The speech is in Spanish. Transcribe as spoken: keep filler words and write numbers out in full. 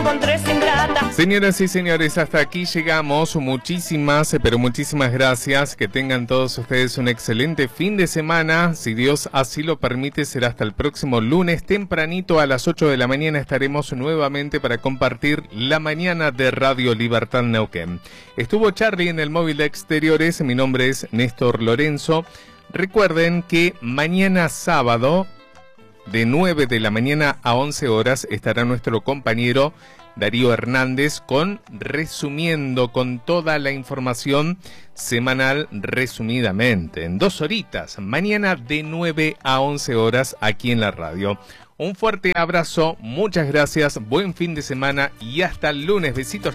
encontré sin grata. Señoras y señores, hasta aquí llegamos. Muchísimas, pero muchísimas gracias. Que tengan todos ustedes un excelente fin de semana. Si Dios así lo permite, será hasta el próximo lunes tempranito a las ocho de la mañana. Estaremos nuevamente para compartir la mañana de Radio Libertad Neuquén. Estuvo Charlie en el móvil de exteriores. Mi nombre es Néstor Lorenzo. Recuerden que mañana sábado, de nueve de la mañana a once horas, estará nuestro compañero Darío Hernández con resumiendo con toda la información semanal resumidamente, en dos horitas, mañana de nueve a once horas aquí en la radio. Un fuerte abrazo, muchas gracias, buen fin de semana y hasta el lunes. Besitos.